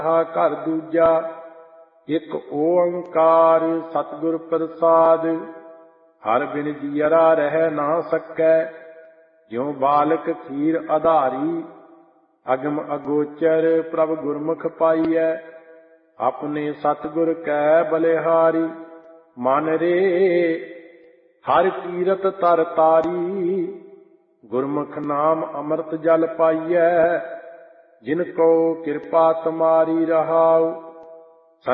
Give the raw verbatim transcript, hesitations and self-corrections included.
ਘਰ ਦੂਜਾ ਇੱਕ ਓੰਕਾਰ ਸਤਿਗੁਰ ਪ੍ਰਸਾਦ। ਹਰ ਬਿਨ ਜੀਅਰਾ ਰਹਿ ਨਾ ਸਕੈ, ਜਿਉ ਬਾਲਕ ਖੀਰ ਆਧਾਰੀ। ਅਗਮ ਅਗੋਚਰ ਪ੍ਰਭ ਗੁਰਮੁਖ ਪਾਈਐ, ਆਪਣੇ ਸਤਿਗੁਰ ਕੈ ਬਲਿਹਾਰੀ। ਮਨ ਰੇ ਹਰ ਕੀਰਤ ਤਰ ਤਾਰੀ, ਗੁਰਮੁਖ ਨਾਮ ਅੰਮ੍ਰਿਤ ਜਲ ਪਾਈਐ। ਜਿਨ ਕੋ ਕਿਰਪਾ ਤੁਮਾਰੀ ਰਹਾਉ,